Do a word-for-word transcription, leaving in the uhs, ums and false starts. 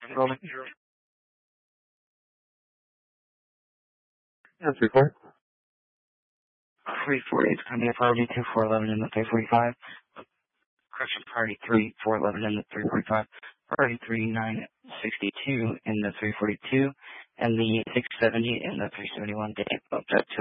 Rolling. Yeah, three four. three forty, it's going to be a priority two four eleven in the three forty-five. Correction, priority three four eleven in the three forty-five. Priority three nine sixty-two in the three forty-two. And the six seventy in the three seventy-one. Date bumped up to